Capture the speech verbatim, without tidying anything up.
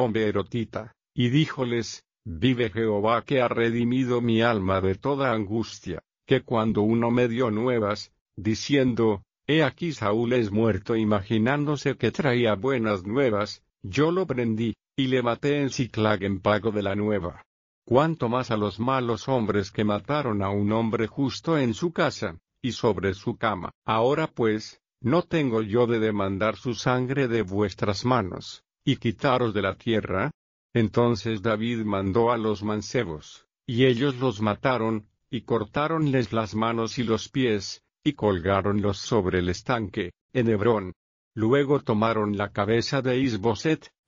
Beerotita, y díjoles: Vive Jehová que ha redimido mi alma de toda angustia, que cuando uno me dio nuevas, diciendo: He aquí Saúl es muerto, imaginándose que traía buenas nuevas, yo lo prendí, y le maté en Siclag en pago de la nueva. Cuanto más a los malos hombres que mataron a un hombre justo en su casa, y sobre su cama. Ahora pues, ¿no tengo yo de demandar su sangre de vuestras manos, y quitaros de la tierra? Entonces David mandó a los mancebos, y ellos los mataron, y cortáronles las manos y los pies, y colgáronlos sobre el estanque, en Hebrón. Luego tomaron la cabeza de Is-Boset,